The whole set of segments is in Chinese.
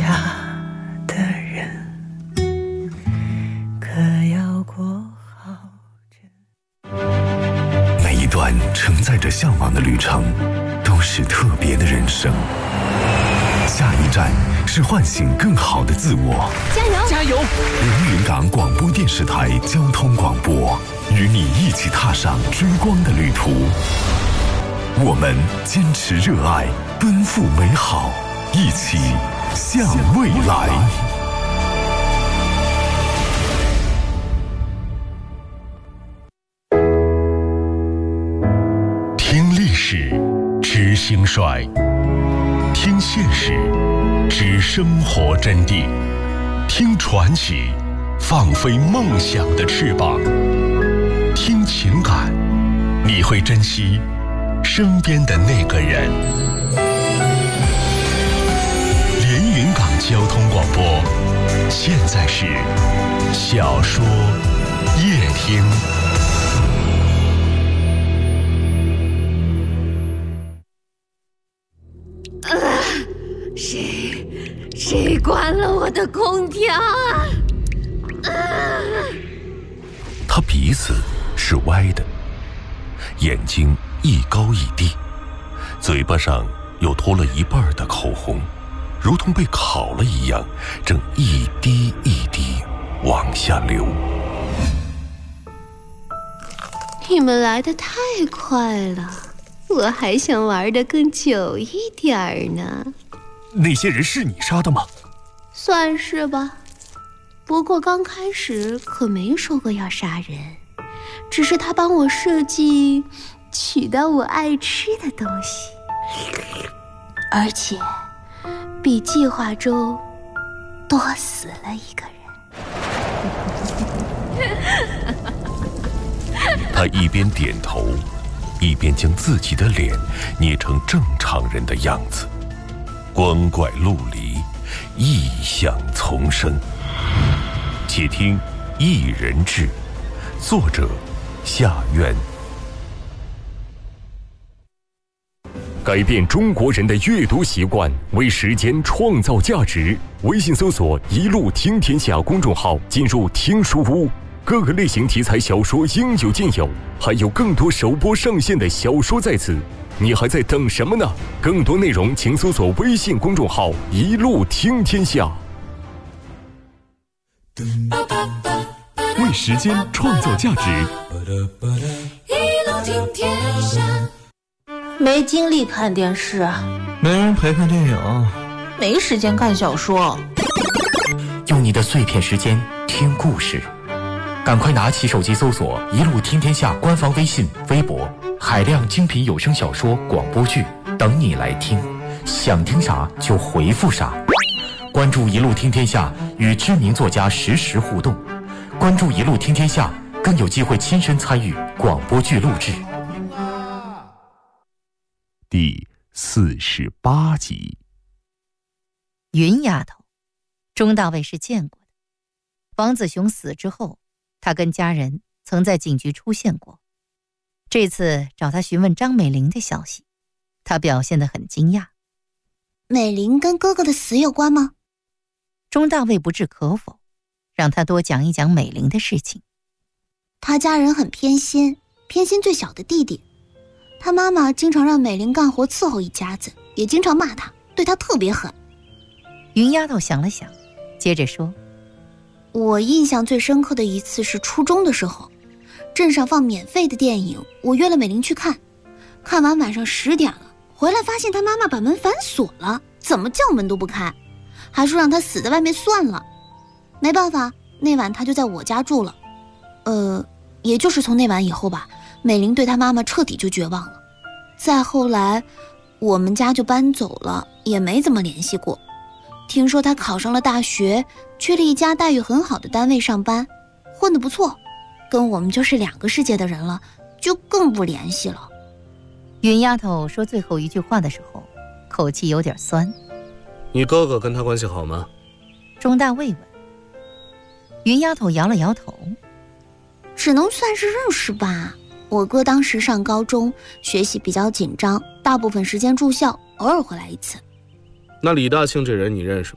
的人，可要过好每一段承载着向往的旅程，都是特别的人生。下一站是唤醒更好的自我。 加油！ 加油！ 连云港广播电视台交通广播，与你一起踏上追光的旅途。我们坚持热爱，奔赴美好，一起向未来。 听历史，知兴衰；听现实，知生活真谛；听传奇，放飞梦想的翅膀；听情感，你会珍惜身边的那个人。连云港交通广播，现在是小说夜听。 谁关了我的空调啊？ 他鼻子是歪的，眼睛一高一低，嘴巴上又脱了一半的口红，如同被烤了一样，正一滴一滴往下流。 你们来得太快了，我还想玩得更久一点呢。 那些人是你杀的吗？ 算是吧，不过刚开始可没说过要杀人，只是他帮我设计取到我爱吃的东西，而且比计划中多死了一个人。 他一边点头，一边将自己的脸捏成正常人的样子。光怪陆离，异象丛生。且听《一人志》，作者夏渊。 改变中国人的阅读习惯，为时间创造价值。微信搜索“一路听天下”公众号，进入听书屋，各个类型题材小说应有尽有，还有更多首播上线的小说在此。你还在等什么呢？更多内容请搜索微信公众号“一路听天下”。 为时间创造价值， 一路听天下。 没精力看电视， 没人陪看电影， 没时间看小说。 用你的碎片时间听故事，赶快拿起手机搜索“一路听天下”官方微信、微博，海量精品有声小说、广播剧等你来听，想听啥就回复啥。关注“一路听天下”，与知名作家实时互动。关注“一路听天下”，更有机会亲身参与广播剧录制。 第48集。 云丫头，钟大卫是见过的。王子雄死之后，他跟家人曾在警局出现过。这次找他询问张美玲的消息，他表现得很惊讶。 美玲跟哥哥的死有关吗？ 钟大卫不置可否，让他多讲一讲美玲的事情。 他家人很偏心，偏心最小的弟弟。他妈妈经常让美玲干活伺候一家子，也经常骂他，对他特别狠。 云丫头想了想，接着说： 我印象最深刻的一次是初中的时候，镇上放免费的电影，我约了美玲去看。看完晚上10点了，回来发现他妈妈把门反锁了，怎么叫门都不开，还说让他死在外面算了。没办法，那晚他就在我家住了。也就是从那晚以后吧，美玲对她妈妈彻底就绝望了。再后来我们家就搬走了，也没怎么联系过。听说她考上了大学，去了一家待遇很好的单位上班，混得不错，跟我们就是两个世界的人了，就更不联系了。 云丫头说最后一句话的时候，口气有点酸。 你哥哥跟他关系好吗？ 钟大卫问。云丫头摇了摇头。 只能算是认识吧。我哥当时上高中，学习比较紧张，大部分时间住校，偶尔回来一次。 那李大庆这人你认识吗？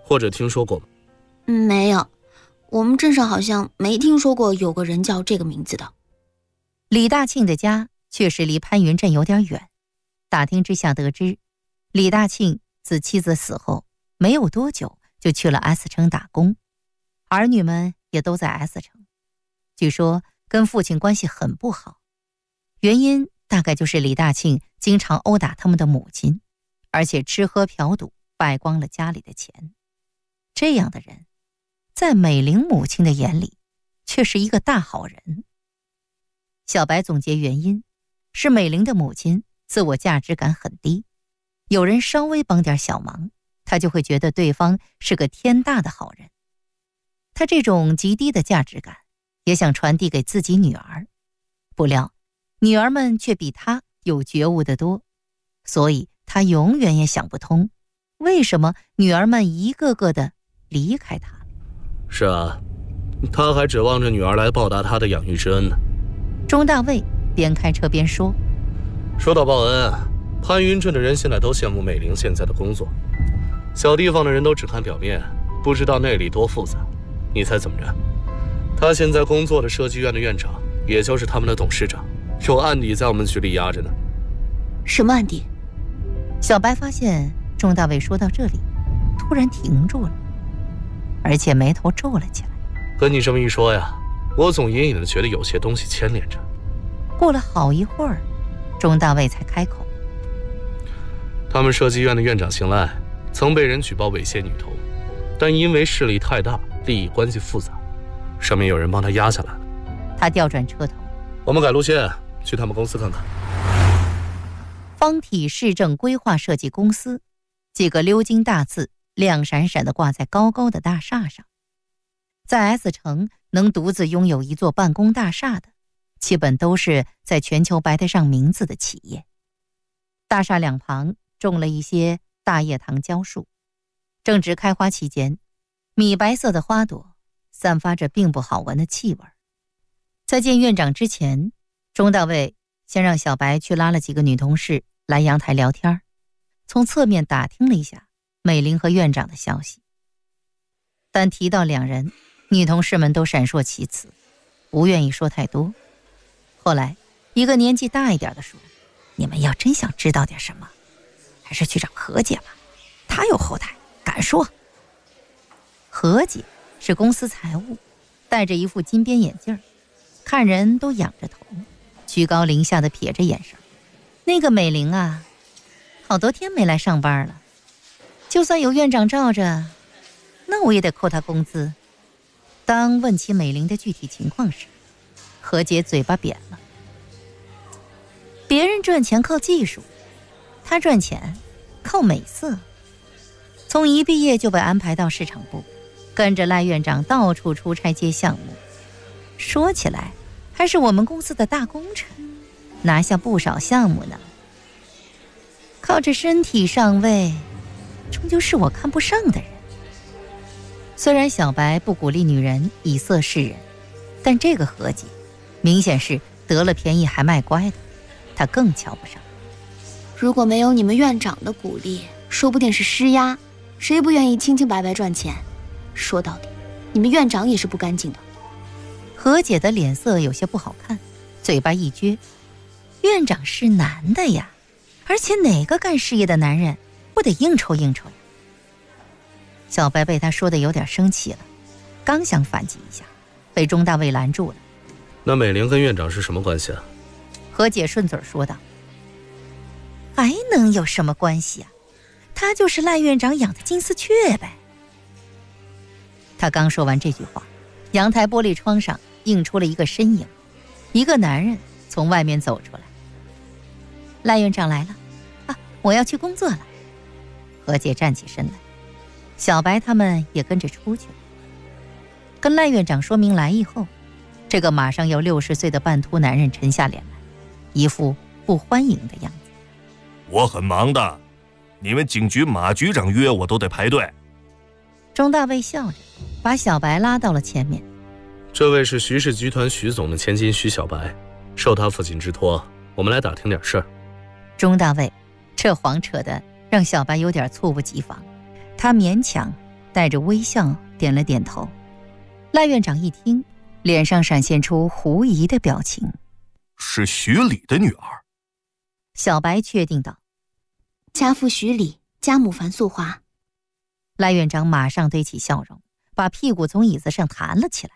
或者听说过吗？ 没有，我们镇上好像没听说过有个人叫这个名字的。 李大庆的家确实离潘云镇有点远，打听之下得知，李大庆自妻子死后没有多久就去了 S 城打工，儿女们也都在 S 城，据说跟父亲关系很不好，原因大概就是李大庆经常殴打他们的母亲，而且吃喝嫖赌败光了家里的钱。这样的人在美玲母亲的眼里却是一个大好人。小白总结原因是美玲的母亲自我价值感很低，有人稍微帮点小忙，她就会觉得对方是个天大的好人。她这种极低的价值感也想传递给自己女儿，不料女儿们却比她有觉悟得多，所以她永远也想不通，为什么女儿们一个个的离开她。 是啊，他还指望着女儿来报答他的养育之恩呢。 钟大卫边开车边说， 说到报恩，潘云镇的人现在都羡慕美玲现在的工作，小地方的人都只看表面，不知道内里多复杂。你猜怎么着？他现在工作的设计院的院长，也就是他们的董事长，有案底在我们局里压着呢。 什么案底？ 小白发现钟大卫说到这里突然停住了，而且眉头皱了起来。 跟你这么一说呀，我总隐隐的觉得有些东西牵连着。 过了好一会儿，钟大卫才开口。 他们设计院的院长姓赖，曾被人举报猥亵女童，但因为势力太大，利益关系复杂，上面有人帮他压下来了。 他调转车头， 我们改路线去他们公司看看。 方体市政规划设计公司，几个鎏金大字亮闪闪地挂在高高的大厦上。在 S 城能独自拥有一座办公大厦的，基本都是在全球摆得上名字的企业。大厦两旁种了一些大叶藤蕉树，正值开花期间，米白色的花朵散发着并不好闻的气味。在见院长之前，钟大卫先让小白去拉了几个女同事来阳台聊天，从侧面打听了一下美玲和院长的消息。但提到两人，女同事们都闪烁其词，不愿意说太多。后来一个年纪大一点的说，你们要真想知道点什么，还是去找何姐吧，她有后台，敢说。何姐是公司财务，戴着一副金边眼镜，看人都仰着头，居高临下的撇着眼神。那个美玲啊，好多天没来上班了，就算有院长罩着，那我也得扣她工资。当问起美玲的具体情况时，何姐嘴巴扁了。别人赚钱靠技术，她赚钱靠美色。从一毕业就被安排到市场部，跟着赖院长到处出差接项目。说起来还是我们公司的大功臣，拿下不少项目呢。靠着身体上位，终究是我看不上的人。虽然小白不鼓励女人以色示人，但这个何姐明显是得了便宜还卖乖的，她更瞧不上。 如果没有你们院长的鼓励，说不定是施压，谁不愿意清清白白赚钱？说到底，你们院长也是不干净的。 何姐的脸色有些不好看，嘴巴一撅，院长是男的呀，而且哪个干事业的男人不得应酬应酬呀？小白被他说的有点生气了，刚想反击一下，被钟大卫拦住了。 那美玲跟院长是什么关系啊？ 何姐顺嘴说道。还能有什么关系啊？她就是赖院长养的金丝雀呗。他刚说完这句话，阳台玻璃窗上映出了一个身影，一个男人从外面走出来。赖院长来了啊，我要去工作了。何姐站起身来，小白他们也跟着出去了。跟赖院长说明来意后，这个马上要60岁的半秃男人沉下脸来，一副不欢迎的样子。 我很忙的，你们警局马局长约我都得排队。 钟大卫笑着把小白拉到了前面。 这位是徐氏集团徐总的千金徐小白，受他父亲之托，我们来打听点事儿。 钟大卫这谎扯的让小白有点猝不及防，他勉强带着微笑点了点头。赖院长一听，脸上闪现出狐疑的表情。 是徐礼的女儿。 小白确定道： 家父徐礼，家母樊素华。 赖院长马上堆起笑容，把屁股从椅子上弹了起来。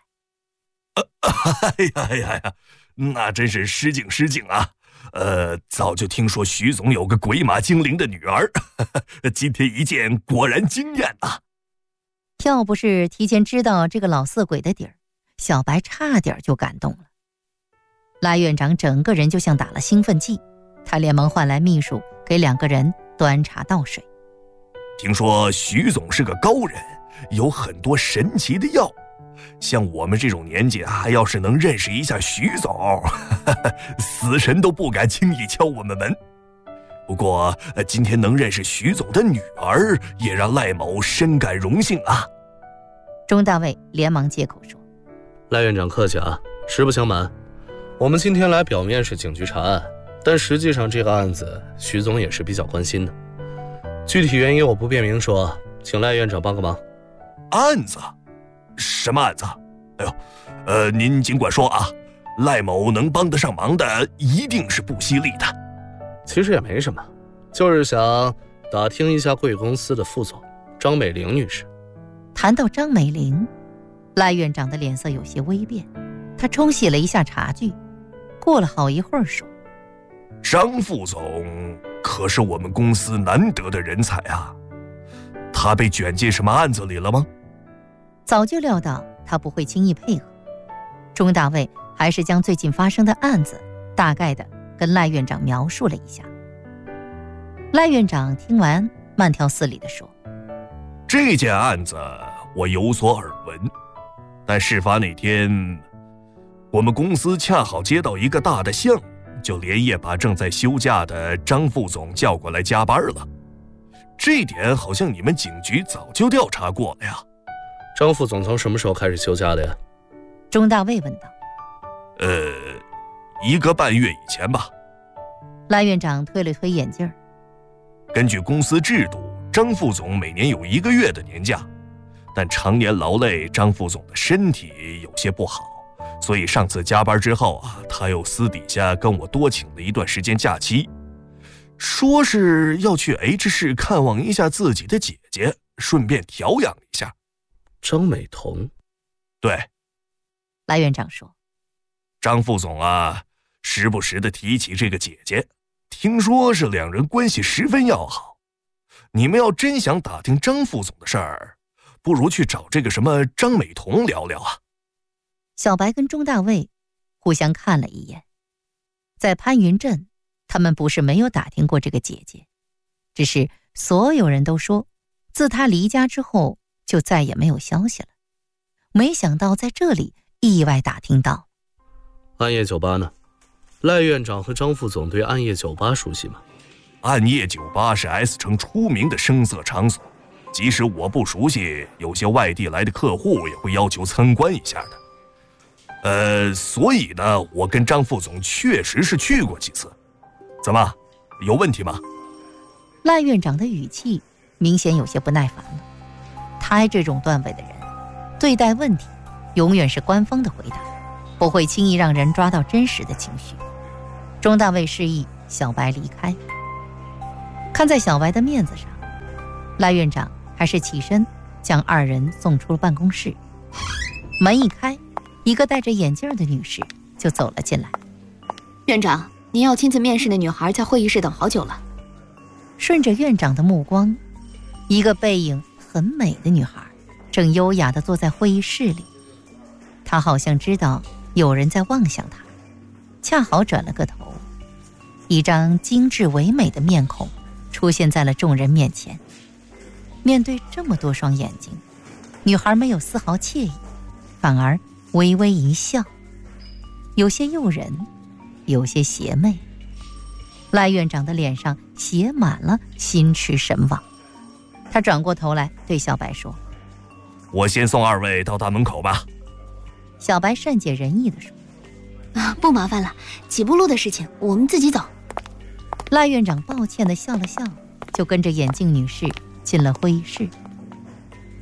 哎呀，那真是失敬啊！早就听说徐总有个鬼马精灵的女儿，今天一见果然惊艳啊！ 要不是提前知道这个老色鬼的底儿，小白差点就感动了。赖院长整个人就像打了兴奋剂，他连忙唤来秘书，给2个人端茶倒水。 听说徐总是个高人，有很多神奇的药，像我们这种年纪啊，要是能认识一下徐总，死神都不敢轻易敲我们门。不过今天能认识徐总的女儿，也让赖某深感荣幸啊。 钟大卫连忙接口说： 赖院长客气啊，实不相瞒，我们今天来表面是警局查案，但实际上这个案子徐总也是比较关心的，具体原因我不便明说，请赖院长帮个忙。 案子？什么案子？哎呦，您尽管说啊，赖某能帮得上忙的一定是不惜力的。 其实也没什么，就是想打听一下贵公司的副总张美玲女士。 谈到张美玲，赖院长的脸色有些微变，他冲洗了一下茶具，过了好一会儿说： 张副总可是我们公司难得的人才啊，他被卷进什么案子里了吗？ 早就料到他不会轻易配合，钟大卫还是将最近发生的案子大概的跟赖院长描述了一下。赖院长听完慢条斯理地说： 这件案子我有所耳闻，但事发那天我们公司恰好接到一个大的项目，就连夜把正在休假的张副总叫过来加班了。这点好像你们警局早就调查过了呀。 张副总从什么时候开始休假的呀？ 钟大卫问道。 1个半月以前吧。 赖院长推了推眼镜。 根据公司制度，张副总每年有1个月的年假，但常年劳累，张副总的身体有些不好，所以上次加班之后啊，他又私底下跟我多请了一段时间假期，说是要去 H 市看望一下自己的姐姐，顺便调养一下。 张美彤？ 对。 赖院长说， 张副总啊，时不时地提起这个姐姐，听说是2人关系十分要好。你们要真想打听张副总的事儿，不如去找这个什么张美彤聊聊啊。 小白跟钟大卫互相看了一眼。在潘云镇，他们不是没有打听过这个姐姐，只是所有人都说自她离家之后就再也没有消息了。没想到在这里意外打听到。 暗夜酒吧呢？赖院长和张副总对暗夜酒吧熟悉吗？ 暗夜酒吧是 S 城出名的声色场所，即使我不熟悉，有些外地来的客户也会要求参观一下的。所以呢，我跟张副总确实是去过几次。怎么，有问题吗？ 赖院长的语气明显有些不耐烦了。他这种段位的人，对待问题永远是官方的回答，不会轻易让人抓到真实的情绪。钟大卫示意小白离开。看在小白的面子上，赖院长还是起身将2人送出了办公室。门一开，一个戴着眼镜的女士就走了进来。 院长，您要亲自面试的女孩在会议室等好久了。 顺着院长的目光，一个背影很美的女孩正优雅地坐在会议室里。她好像知道有人在望向她，恰好转了个头，一张精致唯美的面孔出现在了众人面前。面对这么多双眼睛，女孩没有丝毫惬意，反而微微一笑，有些诱人，有些邪魅。赖院长的脸上写满了心驰神往。他转过头来对小白说： 我先送2位到大门口吧。 小白善解人意地说： 不麻烦了，几步路的事情我们自己走。 赖院长抱歉地笑了笑，就跟着眼镜女士进了会议室。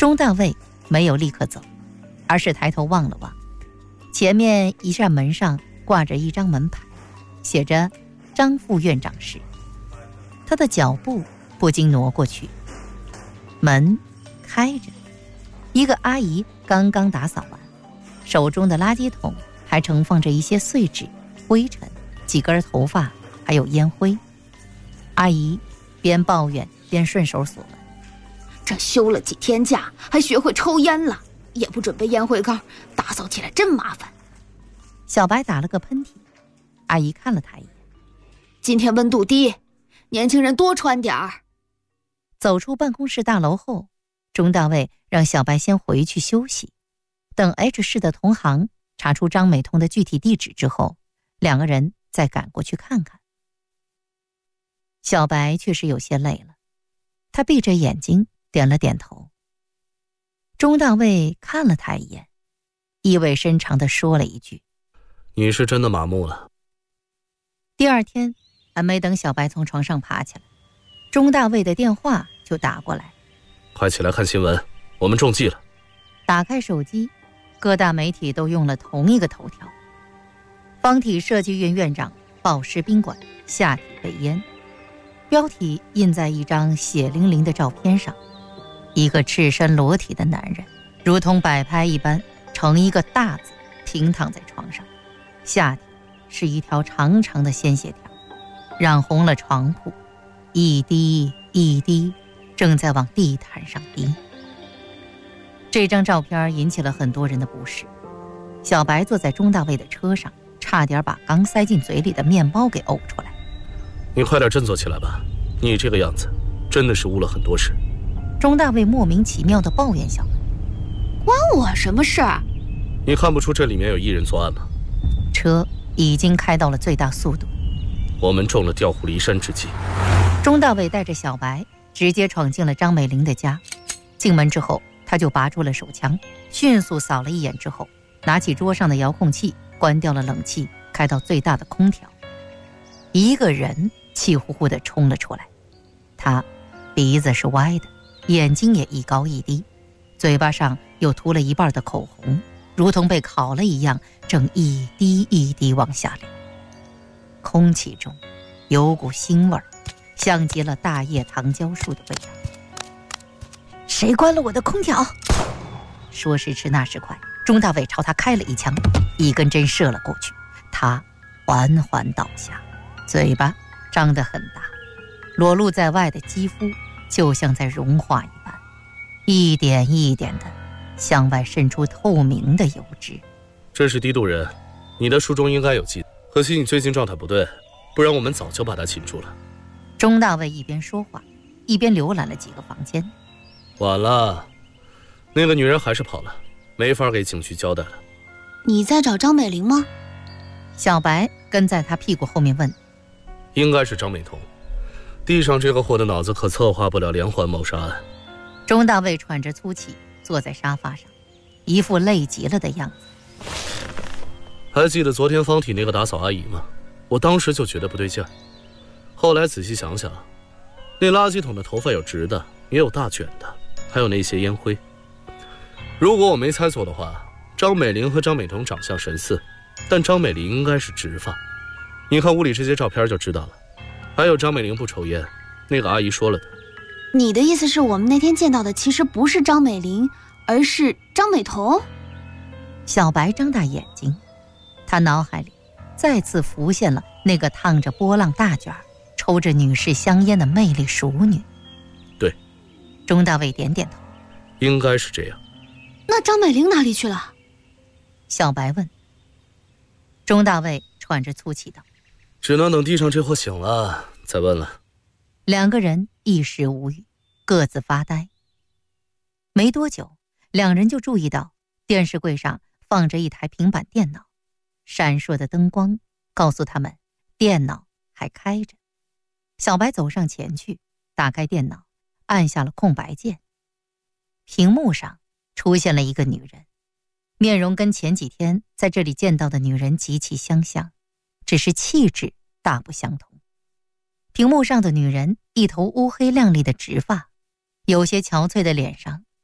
钟大卫没有立刻走，而是抬头望了望，前面一扇门上挂着一张门牌，写着张副院长室。他的脚步不禁挪过去，门开着，一个阿姨刚刚打扫完，手中的垃圾桶还盛放着一些碎纸、灰尘、几根头发，还有烟灰。阿姨边抱怨边顺手锁门： 这休了几天假，还学会抽烟了，也不准备烟灰缸，打扫起来真麻烦。 小白打了个喷嚏，阿姨看了他一眼： 今天温度低，年轻人多穿点儿。 走出办公室大楼后，钟大卫让小白先回去休息，等 H 市的同行查出张美彤的具体地址之后，两个人再赶过去看看。小白确实有些累了，他闭着眼睛点了点头。钟大卫看了他一眼，意味深长地说了一句： 你是真的麻木了。 第二天还没等小白从床上爬起来，钟大卫的电话就打过来： 快起来看新闻，我们中计了。 打开手机，各大媒体都用了同一个头条：方体设计院院长暴尸宾馆，下体被淹。标题印在一张血淋淋的照片上，一个赤身裸体的男人如同摆拍一般呈一个大字平躺在床上，下体是一条长长的鲜血条，染红了床铺，一滴一滴正在往地毯上滴。这张照片引起了很多人的不适。小白坐在钟大卫的车上，差点把刚塞进嘴里的面包给呕出来。 你快点振作起来吧，你这个样子真的是误了很多事。 钟大卫莫名其妙地抱怨小白： 关我什么事儿？ 你看不出这里面有一人作案吗？ 车已经开到了最大速度， 我们中了调虎离山之计。 钟大卫带着小白直接闯进了张美玲的家。进门之后，他就拔出了手枪，迅速扫了一眼之后，拿起桌上的遥控器，关掉了冷气，开到最大的空调。一个人气呼呼地冲了出来，他鼻子是歪的，眼睛也一高一低，嘴巴上又涂了一半的口红，如同被烤了一样，正一滴一滴往下流。空气中有股腥味儿，像极了大叶糖胶树的味道。谁关了我的空调？说时迟那时快，钟大卫朝他开了一枪，一根针射了过去，他缓缓倒下，嘴巴张得很大，裸露在外的肌肤就像在融化一般，一点一点的向外渗出透明的油脂。 这是低度人，你的书中应该有记，可惜你最近状态不对，不然我们早就把他擒住了。 钟大卫一边说话，一边浏览了几个房间。 晚了，那个女人还是跑了，没法给警局交代了。 你在找张美玲吗？ 小白跟在他屁股后面问。 应该是张美彤，地上这个货的脑子可策划不了连环谋杀案。 钟大卫喘着粗气坐在沙发上，一副累极了的样子。 还记得昨天方体那个打扫阿姨吗？我当时就觉得不对劲儿，后来仔细想想，那垃圾桶的头发有直的，也有大卷的，还有那些烟灰。如果我没猜错的话，张美玲和张美彤长相神似，但张美玲应该是直发。你看屋里这些照片就知道了。还有张美玲不抽烟，那个阿姨说了的。 你的意思是我们那天见到的其实不是张美玲，而是张美彤？ 小白张大眼睛，他脑海里再次浮现了那个烫着波浪大卷、抽着女士香烟的魅力熟女。 对， 钟大卫点点头， 应该是这样。 那张美玲哪里去了？ 小白问。钟大卫喘着粗气道： 只能等地上这货醒了再问了。 两个人一时无语，各自发呆。没多久，两人就注意到电视柜上放着一台平板电脑，闪烁的灯光告诉他们电脑还开着。小白走上前去，打开电脑，按下了空白键。屏幕上出现了一个女人，面容跟前几天在这里见到的女人极其相像，只是气质大不相同。屏幕上的女人一头乌黑亮丽的直发，有些憔悴的脸上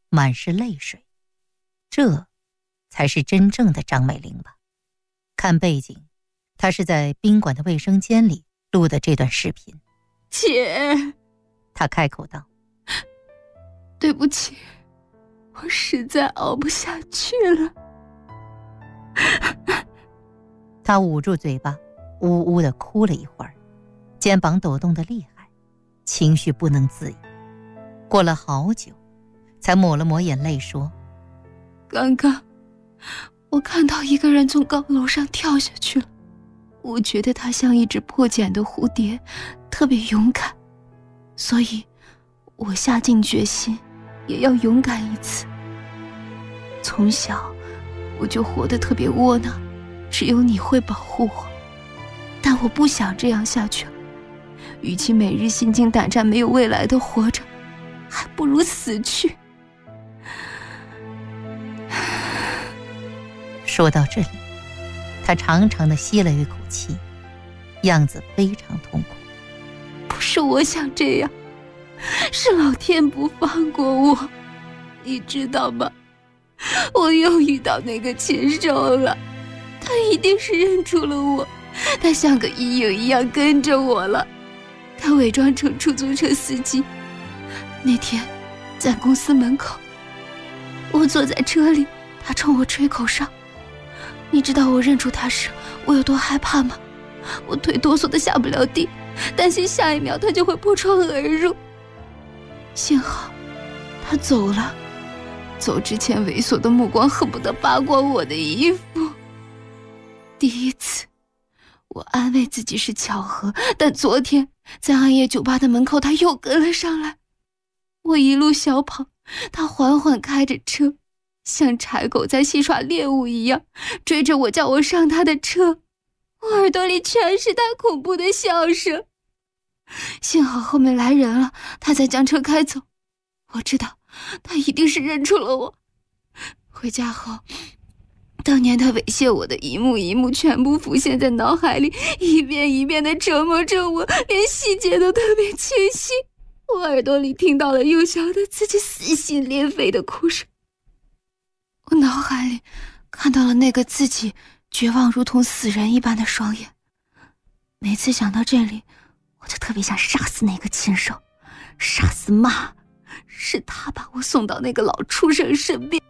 满是泪水。这才是真正的张美玲吧？看背景，她是在宾馆的卫生间里录的这段视频。 姐， 她开口道： 对不起，我实在熬不下去了。 她捂住嘴巴，呜呜地哭了一会儿，肩膀抖动得厉害，情绪不能自已。过了好久，才抹了抹眼泪说： 刚刚我看到一个人从高楼上跳下去了，我觉得他像一只破茧的蝴蝶，特别勇敢，所以我下定决心也要勇敢一次。从小我就活得特别窝囊，只有你会保护我，但我不想这样下去了。与其每日心惊胆战没有未来的活着，还不如死去。 说到这里，他长长地吸了一口气，样子非常痛苦。 不是我想这样，是老天不放过我，你知道吗？我又遇到那个禽兽了，他一定是认出了我，他像个阴影一样跟着我了。他伪装成出租车司机，那天在公司门口，我坐在车里，他冲我吹口哨。你知道我认出他时我有多害怕吗？我腿哆嗦得下不了地，担心下一秒他就会破窗而入。幸好他走了，走之前猥琐的目光恨不得扒光我的衣服。第一次我安慰自己是巧合，但昨天在暗夜酒吧的门口他又跟了上来。我一路小跑，他缓缓开着车，像柴狗在戏耍猎物一样追着我，叫我上他的车。我耳朵里全是他恐怖的笑声。幸好后面来人了，他才将车开走。我知道他一定是认出了我。回家后，当年他猥亵我的一幕一幕全部浮现在脑海里，一遍一遍地折磨着我，连细节都特别清晰。我耳朵里听到了幼小的自己撕心裂肺的哭声，我脑海里看到了那个自己绝望如同死人一般的双眼。每次想到这里，我就特别想杀死那个禽兽，杀死妈，是他把我送到那个老畜生身边。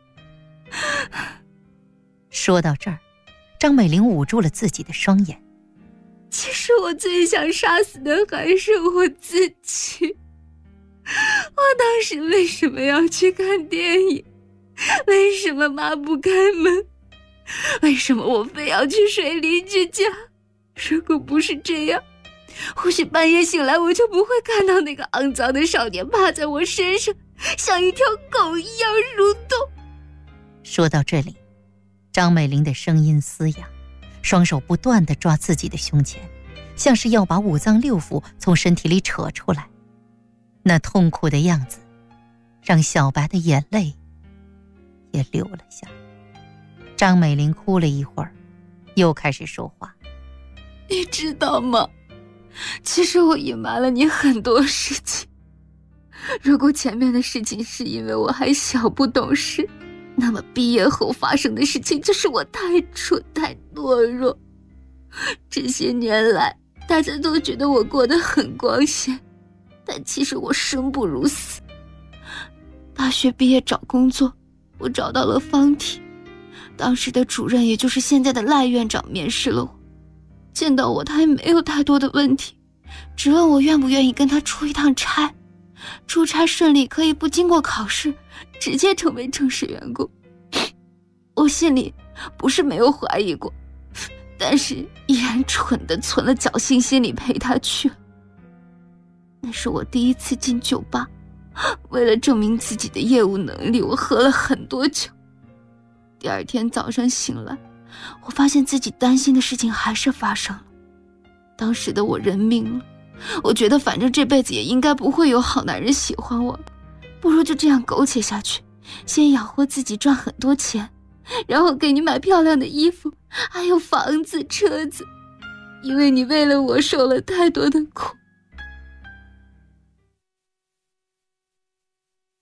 说到这儿，张美玲捂住了自己的双眼。 其实我最想杀死的还是我自己。我当时为什么要去看电影？为什么妈不开门？为什么我非要去睡邻居家？如果不是这样，或许半夜醒来我就不会看到那个肮脏的少年趴在我身上，像一条狗一样蠕动。 说到这里，张美玲的声音嘶哑，双手不断地抓自己的胸前，像是要把五脏六腑从身体里扯出来。那痛苦的样子让小白的眼泪也流了下来。张美玲哭了一会儿，又开始说话。 你知道吗？其实我隐瞒了你很多事情。如果前面的事情是因为我还小不懂事，那么毕业后发生的事情就是我太蠢太懦弱。这些年来大家都觉得我过得很光鲜，但其实我生不如死。大学毕业找工作，我找到了方体，当时的主任也就是现在的赖院长面试了我。见到我他也没有太多的问题，只问我愿不愿意跟他出一趟差，出差顺利可以不经过考试直接成为正式员工。我心里不是没有怀疑过，但是依然蠢地存了侥幸心理陪他去了。那是我第一次进酒吧，为了证明自己的业务能力，我喝了很多酒。第二天早上醒来，我发现自己担心的事情还是发生了。当时的我认命了，我觉得反正这辈子也应该不会有好男人喜欢我了，不如就这样苟且下去，先养活自己，赚很多钱，然后给你买漂亮的衣服，还有房子车子，因为你为了我受了太多的苦。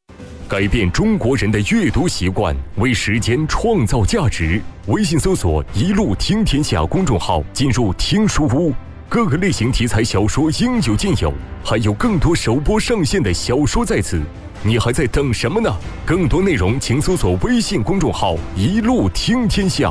改变中国人的阅读习惯，为时间创造价值。微信搜索“一路听天下”公众号，进入听书屋，各个类型题材小说应有尽有，还有更多首播上线的小说在此，你还在等什么呢？更多内容请搜索微信公众号“一路听天下”。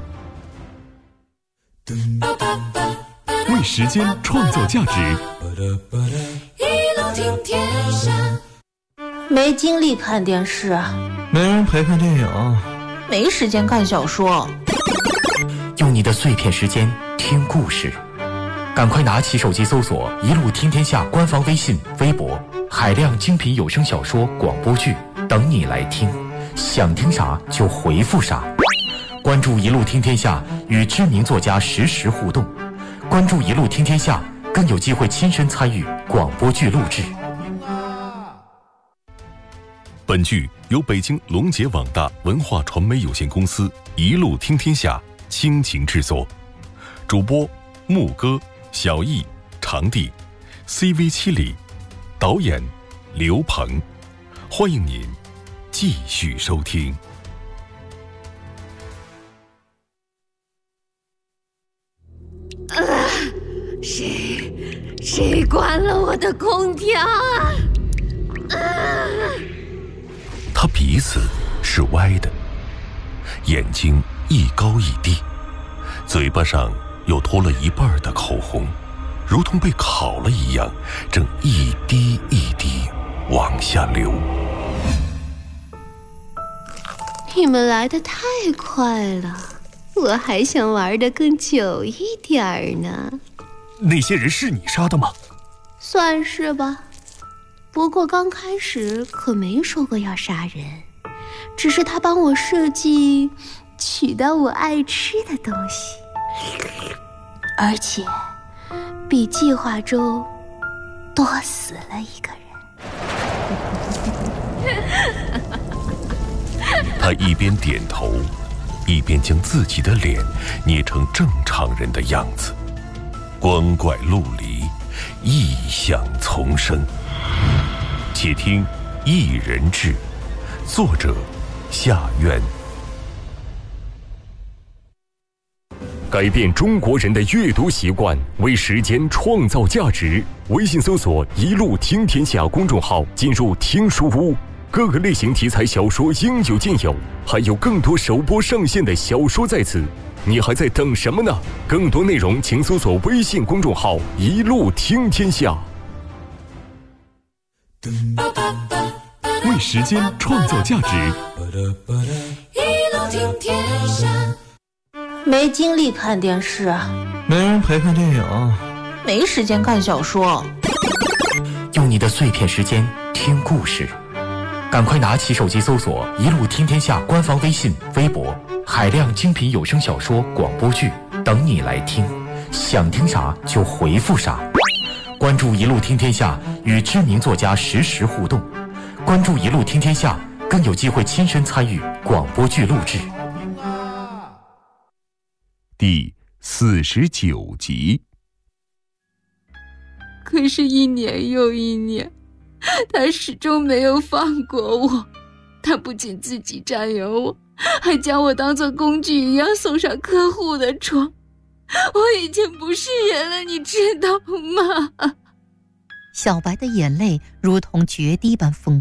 为时间创造价值， 一路听天下。 没精力看电视， 没人陪看电影， 没时间看小说。 用你的碎片时间听故事，赶快拿起手机搜索“一路听天下”官方微信、微博，海量精品有声小说、广播剧等你来听，想听啥就回复啥。关注“一路听天下”，与知名作家实时互动。关注“一路听天下”，更有机会亲身参与广播剧录制。 本剧由北京龙杰网大文化传媒有限公司一路听天下倾情制作，主播牧歌、小易、长地 ，CV7里，导演刘鹏。欢迎您继续收听。 谁关了我的空调啊？ 他鼻子是歪的，眼睛一高一低，嘴巴上又脱了一半的口红，如同被烤了一样，正一滴一滴往下流。 你们来得太快了，我还想玩得更久一点呢。 那些人是你杀的吗？ 算是吧，不过刚开始可没说过要杀人，只是他帮我设计取到我爱吃的东西，而且比计划中多死了一个人。 他一边点头，一边将自己的脸捏成正常人的样子，光怪陆离，异象丛生。且听《一人志》，作者夏渊。 改变中国人的阅读习惯，为时间创造价值。微信搜索“一路听天下”公众号，进入听书屋，各个类型题材小说应有尽有，还有更多首播上线的小说在此，你还在等什么呢？更多内容请搜索微信公众号“一路听天下”。 为时间创造价值， 一路听天下。 没精力看电视， 没人陪看电影， 没时间看小说。 用你的碎片时间听故事，赶快拿起手机搜索“一路听天下”官方微信、微博，海量精品有声小说、广播剧等你来听，想听啥就回复啥。关注“一路听天下”，与知名作家实时互动。关注“一路听天下”，更有机会亲身参与广播剧录制。 第49集。 可是1年又1年，他始终没有放过我。他不仅自己占有我，还将我当作工具一样送上客户的床。我已经不是人了，你知道吗？ 小白的眼泪如同决堤般疯狂。